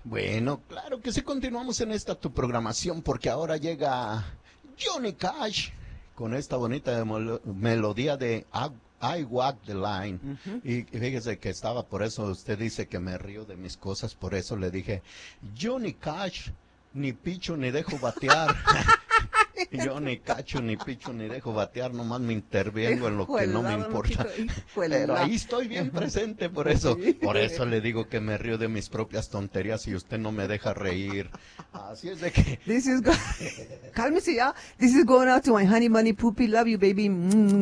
Bueno, claro que sí, continuamos en esta tu programación porque ahora llega Johnny Cash con esta bonita melodía de I Walk the Line. Ujú. Y fíjese que estaba, por eso usted dice que me río de mis cosas, por eso le dije, Johnny Cash, ni picho ni dejo batear. Yo ni cacho, ni picho, ni dejo batear, nomás me intervengo en lo que no me Hijuela, don importa. Luchito, Pero hijuela. ahí estoy bien presente, Sí. por eso le digo que me río de mis propias tonterías y usted no me deja reír. Así es de que This is go- Cálmese ya. This is going out to my honey bunny poopy. Love you, baby.